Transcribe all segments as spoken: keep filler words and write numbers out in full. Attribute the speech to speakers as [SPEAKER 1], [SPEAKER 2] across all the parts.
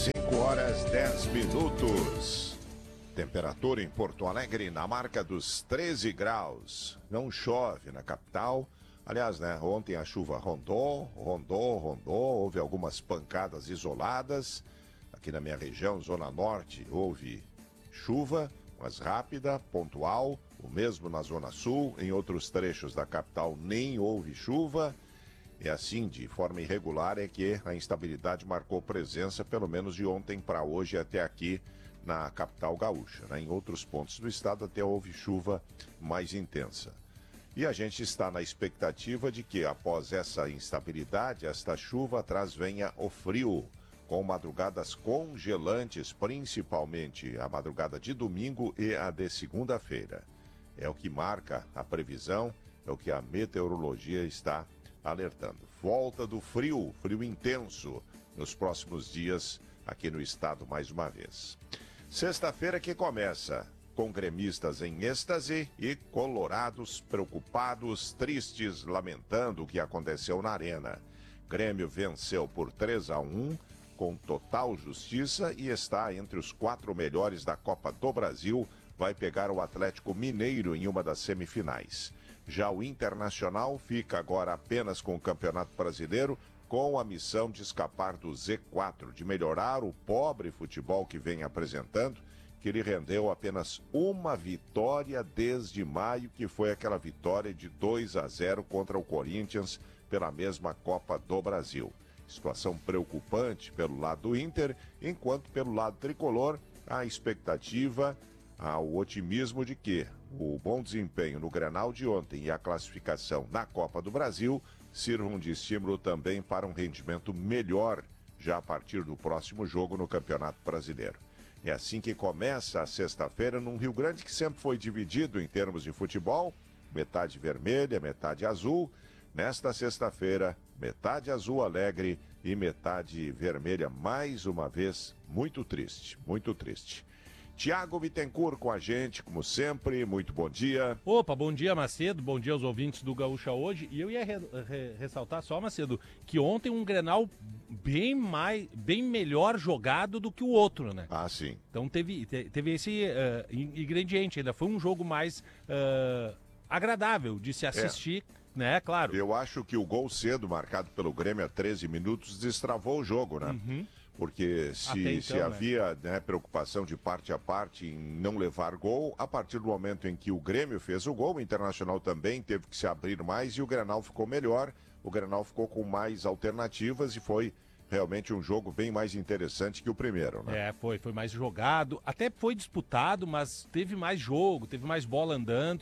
[SPEAKER 1] cinco horas dez minutos. Temperatura em Porto Alegre na marca dos treze graus. Não chove na capital. Aliás, né, ontem a chuva rondou, rondou, rondou. Houve algumas pancadas isoladas. Aqui na minha região, Zona Norte, houve chuva, mas rápida, pontual. O mesmo na Zona Sul. Em outros trechos da capital nem houve chuva. É assim, de forma irregular, é que a instabilidade marcou presença, pelo menos de ontem para hoje até aqui na capital gaúcha. Né? Em outros pontos do estado até houve chuva mais intensa. E a gente está na expectativa de que, após essa instabilidade, esta chuva atrás venha o frio, com madrugadas congelantes, principalmente a madrugada de domingo e a de segunda-feira. É o que marca a previsão, é o que a meteorologia está alertando. Volta do frio, frio intenso, nos próximos dias aqui no estado mais uma vez. Sexta-feira que começa com gremistas em êxtase e colorados preocupados, tristes, lamentando o que aconteceu na Arena. Grêmio venceu por três a um com total justiça e está entre os quatro melhores da Copa do Brasil. Vai pegar o Atlético Mineiro em uma das semifinais. Já o Internacional fica agora apenas com o Campeonato Brasileiro, com a missão de escapar do Z quatro, de melhorar o pobre futebol que vem apresentando, que lhe rendeu apenas uma vitória desde maio, que foi aquela vitória de dois a zero contra o Corinthians pela mesma Copa do Brasil. Situação preocupante pelo lado do Inter, enquanto pelo lado tricolor, a expectativa, o otimismo de que o bom desempenho no Grenal de ontem e a classificação na Copa do Brasil sirvam de estímulo também para um rendimento melhor já a partir do próximo jogo no Campeonato Brasileiro. É assim que começa a sexta-feira num Rio Grande que sempre foi dividido em termos de futebol, metade vermelha, metade azul. Nesta sexta-feira, metade azul alegre e metade vermelha mais uma vez. Muito triste, muito triste. Tiago Bittencourt com a gente, como sempre, muito bom dia.
[SPEAKER 2] Opa, bom dia, Macedo, bom dia aos ouvintes do Gaúcha hoje. E eu ia re re ressaltar só, Macedo, que ontem um Grenal bem, mais, bem melhor jogado do que o outro, né?
[SPEAKER 1] Ah, sim.
[SPEAKER 2] Então teve, te, teve esse uh, ingrediente, ainda foi um jogo mais uh, agradável de se assistir, é. né? Claro.
[SPEAKER 1] Eu acho que o gol cedo marcado pelo Grêmio a treze minutos destravou o jogo, né? Uhum. Porque se, então, se havia né? Né, preocupação de parte a parte em não levar gol, a partir do momento em que o Grêmio fez o gol, o Internacional também teve que se abrir mais e o Grenal ficou melhor, o Grenal ficou com mais alternativas e foi realmente um jogo bem mais interessante que o primeiro, né?
[SPEAKER 2] É, foi, foi mais jogado, até foi disputado, mas teve mais jogo, teve mais bola andando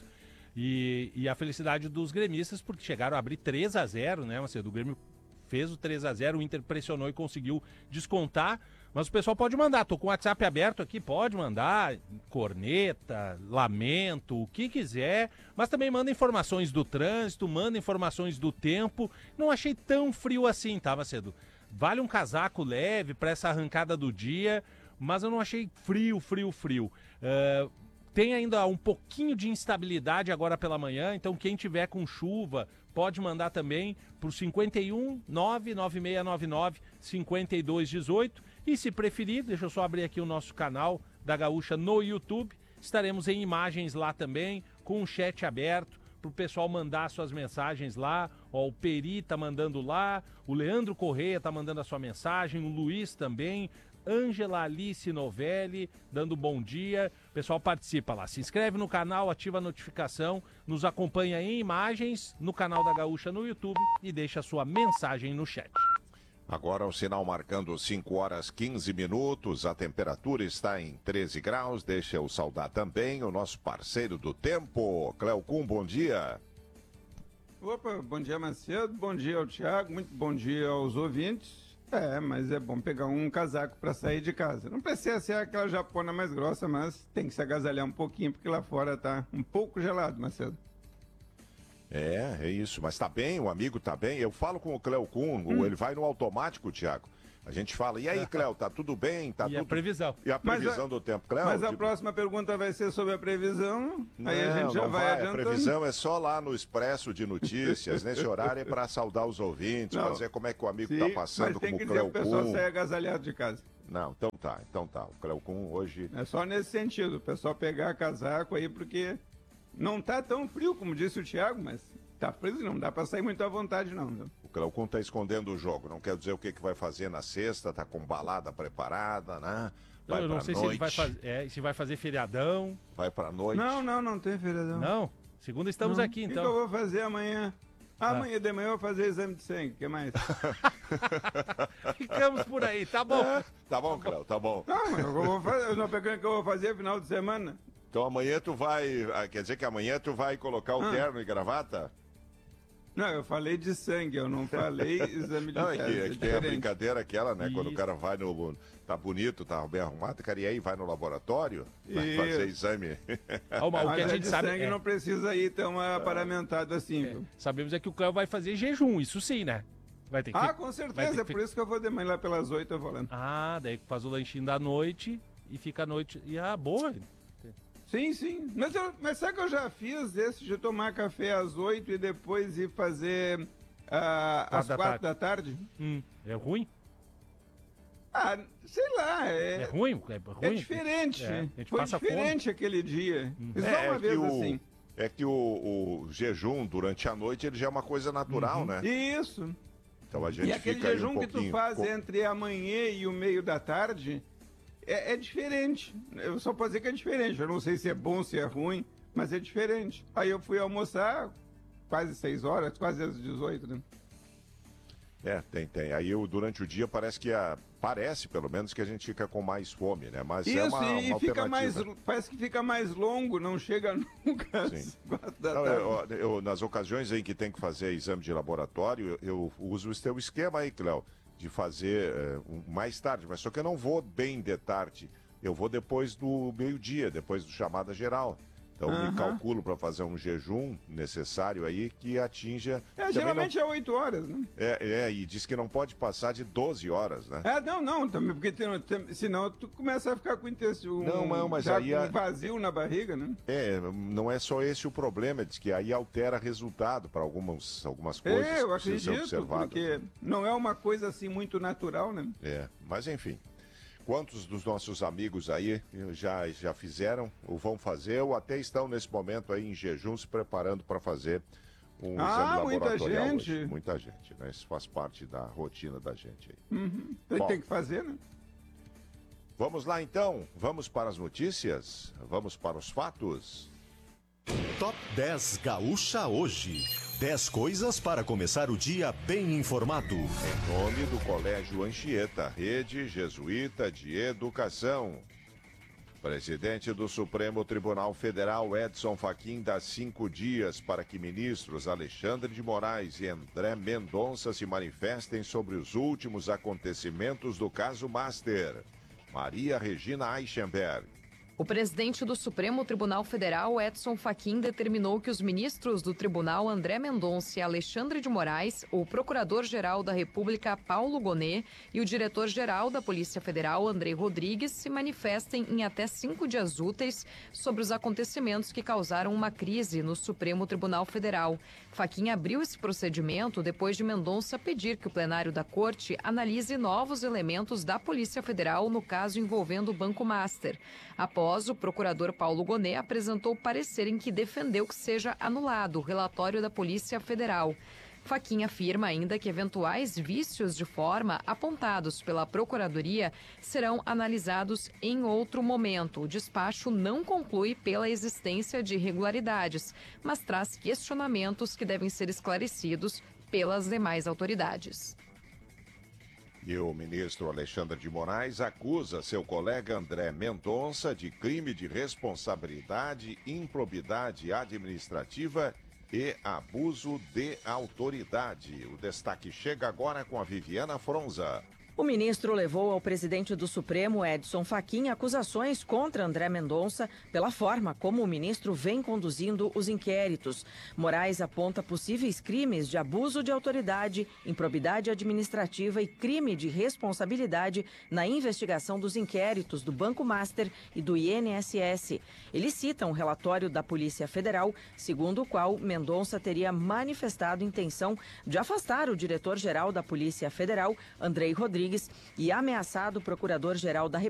[SPEAKER 2] e, e a felicidade dos gremistas porque chegaram a abrir três a zero, né, Macedo? O Grêmio fez o três a zero, o Inter pressionou e conseguiu descontar, mas o pessoal pode mandar, tô com o WhatsApp aberto aqui, pode mandar corneta, lamento, o que quiser, mas também manda informações do trânsito, manda informações do tempo. Não achei tão frio assim, tá, Macedo? Vale um casaco leve para essa arrancada do dia, mas eu não achei frio, frio, frio. Uh, tem ainda um pouquinho de instabilidade agora pela manhã, então quem tiver com chuva pode mandar também para o cinquenta e um, nove nove seis nove nove, cinquenta e dois dezoito. E se preferir, deixa eu só abrir aqui o nosso canal da Gaúcha no YouTube. Estaremos em imagens lá também, com o chat aberto, para o pessoal mandar suas mensagens lá. Ó, o Peri tá mandando lá, o Leandro Correia tá mandando a sua mensagem, o Luiz também, Ângela Alice Novelli, dando bom dia. O pessoal participa lá, se inscreve no canal, ativa a notificação, nos acompanha em imagens no canal da Gaúcha no YouTube e deixa a sua mensagem no chat.
[SPEAKER 1] Agora o sinal marcando cinco horas quinze minutos, a temperatura está em treze graus, deixa eu saudar também o nosso parceiro do tempo, Cleocum, bom dia.
[SPEAKER 3] Opa, bom dia Macedo, bom dia ao Thiago, muito bom dia aos ouvintes. É, mas é bom pegar um casaco para sair de casa. Não precisa ser aquela japona mais grossa, mas tem que se agasalhar um pouquinho, porque lá fora tá um pouco gelado, Macedo.
[SPEAKER 1] É, é isso, mas tá bem, o amigo tá bem. Eu falo com o Cleo Kuhn, hum. ele vai no automático, Thiago. A gente fala, e aí, Cleo, tá tudo bem? Tá
[SPEAKER 2] e
[SPEAKER 1] tudo...
[SPEAKER 2] a previsão.
[SPEAKER 1] E a previsão a... do tempo, Cleo?
[SPEAKER 3] Mas a
[SPEAKER 1] tipo...
[SPEAKER 3] próxima pergunta vai ser sobre a previsão,
[SPEAKER 1] não,
[SPEAKER 3] aí a gente já
[SPEAKER 1] não
[SPEAKER 3] vai,
[SPEAKER 1] vai
[SPEAKER 3] adiantando.
[SPEAKER 1] A previsão é só lá no Expresso de Notícias, nesse horário é para saudar os ouvintes, não. Pra dizer como é que o amigo Sim, tá passando como o Cleo Kuhn.
[SPEAKER 3] Mas tem que dizer o pessoal sair agasalhado de casa.
[SPEAKER 1] Não, então tá, então tá. O Cleocum hoje...
[SPEAKER 3] É só nesse sentido, o pessoal pegar casaco aí, porque não tá tão frio, como disse o Thiago, mas tá frio e não dá pra sair muito à vontade, não. Viu?
[SPEAKER 1] O Cleocum tá escondendo o jogo, não quer dizer o que, que vai fazer na sexta, tá com balada preparada, né? Vai
[SPEAKER 2] eu não
[SPEAKER 1] pra
[SPEAKER 2] sei
[SPEAKER 1] noite,
[SPEAKER 2] se ele vai fazer, é, se vai fazer feriadão.
[SPEAKER 1] vai pra noite.
[SPEAKER 3] Não, não, não tem feriadão.
[SPEAKER 2] Não, segunda estamos
[SPEAKER 3] Não.
[SPEAKER 2] aqui,
[SPEAKER 3] O que
[SPEAKER 2] então.
[SPEAKER 3] que eu vou fazer amanhã? Ah, Amanhã de manhã eu vou fazer exame de sangue, o que mais?
[SPEAKER 2] Ficamos por aí, tá bom.
[SPEAKER 1] Tá bom, Cleo, tá bom.
[SPEAKER 3] Não, eu vou fazer, eu não pegando o que eu vou fazer final de semana.
[SPEAKER 1] Então amanhã tu vai, ah, quer dizer que amanhã tu vai colocar o
[SPEAKER 3] Ah.
[SPEAKER 1] terno e gravata?
[SPEAKER 3] Não, eu falei de sangue, eu não falei exame de
[SPEAKER 1] Não, é
[SPEAKER 3] sangue.
[SPEAKER 1] que, é que tem a brincadeira aquela, né? Quando o
[SPEAKER 2] Isso.
[SPEAKER 1] cara vai no... Tá bonito, tá bem arrumado, cara, e aí vai no laboratório, vai
[SPEAKER 3] Isso.
[SPEAKER 1] fazer exame.
[SPEAKER 2] Ah, uma- o
[SPEAKER 3] Mas
[SPEAKER 2] que a
[SPEAKER 3] é
[SPEAKER 2] gente
[SPEAKER 3] de
[SPEAKER 2] sabe
[SPEAKER 3] sangue
[SPEAKER 2] é,
[SPEAKER 3] não precisa ir tão aparamentado assim, viu?
[SPEAKER 2] sabemos é que o Cléo vai fazer jejum, isso sim, né? Vai ter que
[SPEAKER 3] Ah,
[SPEAKER 2] fi-
[SPEAKER 3] com
[SPEAKER 2] vai
[SPEAKER 3] certeza,
[SPEAKER 2] ter
[SPEAKER 3] é
[SPEAKER 2] que
[SPEAKER 3] por isso que eu vou de manhã lá pelas oito, eu vou lá.
[SPEAKER 2] Ah, daí faz o lanchinho da noite e fica a noite. E ah, boa.
[SPEAKER 3] Sim, sim. Mas, eu, mas sabe que eu já fiz esse de tomar café às oito e depois ir fazer ah, às
[SPEAKER 2] da
[SPEAKER 3] quatro da tarde?
[SPEAKER 2] Hum, é ruim?
[SPEAKER 3] Ah, sei lá,
[SPEAKER 2] É
[SPEAKER 3] é,
[SPEAKER 2] ruim? É ruim?
[SPEAKER 3] é diferente.
[SPEAKER 2] É, a gente
[SPEAKER 3] Foi
[SPEAKER 2] passa
[SPEAKER 3] diferente aquele dia. E só
[SPEAKER 1] É,
[SPEAKER 3] uma
[SPEAKER 1] é
[SPEAKER 3] vez
[SPEAKER 1] que o,
[SPEAKER 3] assim.
[SPEAKER 1] é que o, o jejum durante a noite ele já é uma coisa natural, né?
[SPEAKER 3] Isso.
[SPEAKER 1] Então a gente
[SPEAKER 3] E aquele
[SPEAKER 1] fica aí
[SPEAKER 3] jejum
[SPEAKER 1] um
[SPEAKER 3] que tu
[SPEAKER 1] pouquinho...
[SPEAKER 3] faz
[SPEAKER 1] com-
[SPEAKER 3] entre a manhã e o meio da tarde é, é diferente. Eu só posso dizer que é diferente. Eu não sei se é bom, se é ruim, mas é diferente. Aí eu fui almoçar quase seis horas, quase às dezoito, né?
[SPEAKER 1] É, tem, tem. Aí eu, durante o dia parece que a... Parece, pelo menos, que a gente fica com mais fome, né? Mas
[SPEAKER 3] Isso,
[SPEAKER 1] é uma,
[SPEAKER 3] e
[SPEAKER 1] uma
[SPEAKER 3] fica mais,
[SPEAKER 1] alternativa.
[SPEAKER 3] parece que fica mais longo, não chega nunca às
[SPEAKER 1] Sim.
[SPEAKER 3] quatro da
[SPEAKER 1] Não,
[SPEAKER 3] tarde.
[SPEAKER 1] eu, eu- nas ocasiões em que tem que fazer exame de laboratório, eu, eu uso esse teu esquema aí, Cléo, de fazer eh, um- mais tarde, mas só que eu não vou bem de tarde. Eu vou depois do meio-dia, depois do chamada geral. Então me
[SPEAKER 3] Aham.
[SPEAKER 1] calculo para fazer um jejum necessário aí que atinja.
[SPEAKER 3] É,
[SPEAKER 1] também
[SPEAKER 3] geralmente é oito horas, né?
[SPEAKER 1] não- é, é, e diz que não pode passar de doze horas, né?
[SPEAKER 3] É, não, não, também, porque tem, tem- senão tu começa a ficar com intestino
[SPEAKER 1] Não, não, mas
[SPEAKER 3] já
[SPEAKER 1] aí
[SPEAKER 3] com
[SPEAKER 1] a-
[SPEAKER 3] vazio na barriga, né?
[SPEAKER 1] É, não é só esse o problema, diz que aí altera resultado para algumas, algumas coisas
[SPEAKER 3] É, eu
[SPEAKER 1] que precisam ser
[SPEAKER 3] acredito,
[SPEAKER 1] observadas.
[SPEAKER 3] porque não é uma coisa assim muito natural, né?
[SPEAKER 1] É, mas enfim. Quantos dos nossos amigos aí já, já fizeram, ou vão fazer, ou até estão nesse momento aí em jejum se preparando para fazer um
[SPEAKER 3] Ah,
[SPEAKER 1] exame
[SPEAKER 3] muita
[SPEAKER 1] laboratorial
[SPEAKER 3] gente.
[SPEAKER 1] hoje? Muita gente, né? Isso faz parte da rotina da gente aí.
[SPEAKER 3] Uhum. Tem,
[SPEAKER 1] Bom.
[SPEAKER 3] tem que fazer, né?
[SPEAKER 1] Vamos lá então, vamos para as notícias, vamos para os fatos.
[SPEAKER 4] Top dez Gaúcha hoje. dez coisas para começar o dia bem informado.
[SPEAKER 1] Em nome do Colégio Anchieta, Rede Jesuíta de Educação. Presidente do Supremo Tribunal Federal, Edson Fachin, dá cinco dias para que ministros Alexandre de Moraes e André Mendonça se manifestem sobre os últimos acontecimentos do caso Master. Maria Regina Eichenberg.
[SPEAKER 5] O presidente do Supremo Tribunal Federal, Edson Fachin, determinou que os ministros do tribunal André Mendonça e Alexandre de Moraes, o procurador-geral da República, Paulo Gonet, e o diretor-geral da Polícia Federal, Andrei Rodrigues, se manifestem em até cinco dias úteis sobre os acontecimentos que causaram uma crise no Supremo Tribunal Federal. Fachin abriu esse procedimento depois de Mendonça pedir que o plenário da Corte analise novos elementos da Polícia Federal no caso envolvendo o Banco Master. Após, o procurador Paulo Gonet apresentou parecer em que defendeu que seja anulado o relatório da Polícia Federal. Fachin afirma ainda que eventuais vícios de forma apontados pela Procuradoria serão analisados em outro momento. O despacho não conclui pela existência de irregularidades, mas traz questionamentos que devem ser esclarecidos pelas demais autoridades.
[SPEAKER 1] E o ministro Alexandre de Moraes acusa seu colega André Mendonça de crime de responsabilidade, improbidade administrativa e abuso de autoridade. O destaque chega agora com a Viviana Fronza.
[SPEAKER 6] O ministro levou ao presidente do Supremo, Edson Fachin, acusações contra André Mendonça pela forma como o ministro vem conduzindo os inquéritos. Moraes aponta possíveis crimes de abuso de autoridade, improbidade administrativa e crime de responsabilidade na investigação dos inquéritos do Banco Master e do I N S S. Ele cita um relatório da Polícia Federal, segundo o qual Mendonça teria manifestado intenção de afastar o diretor-geral da Polícia Federal, Andrei Rodrigues, Rodrigues e ameaçado o procurador-geral da República